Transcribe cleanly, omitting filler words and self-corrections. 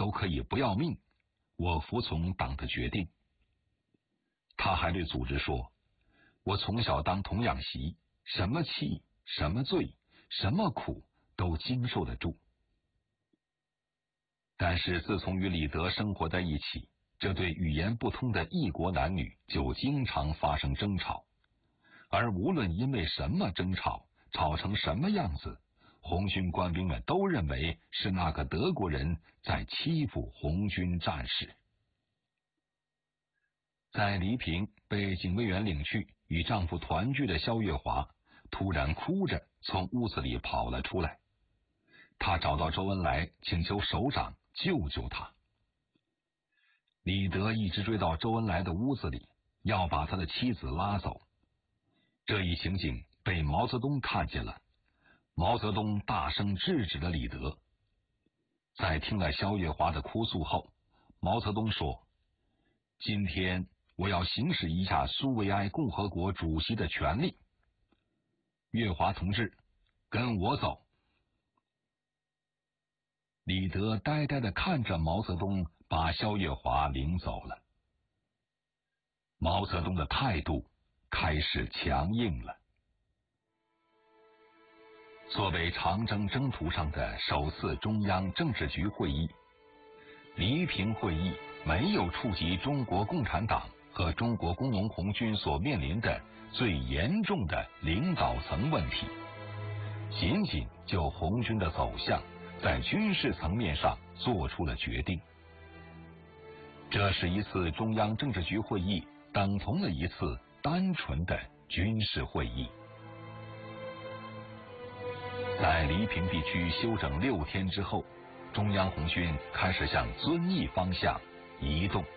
都可以不要命，我服从党的决定。他还对组织说，我从小当童养媳，什么气什么罪什么苦都经受得住。但是自从与李德生活在一起，这对语言不通的异国男女就经常发生争吵，而无论因为什么争吵，吵成什么样子，红军官兵们都认为是那个德国人在欺负红军战士。在黎平被警卫员领去与丈夫团聚的肖月华，突然哭着从屋子里跑了出来。她找到周恩来，请求首长救救她。李德一直追到周恩来的屋子里，要把他的妻子拉走。这一情景被毛泽东看见了，毛泽东大声制止了李德。在听了肖月华的哭诉后，毛泽东说，今天我要行使一下苏维埃共和国主席的权利。月华同志，跟我走。李德呆呆地看着毛泽东把肖月华领走了。毛泽东的态度开始强硬了。作为长征征途上的首次中央政治局会议，黎平会议没有触及中国共产党和中国工农红军所面临的最严重的领导层问题，仅仅就红军的走向在军事层面上做出了决定。这是一次中央政治局会议，等同了一次单纯的军事会议。在黎平地区休整6天之后，中央红军开始向遵义方向移动。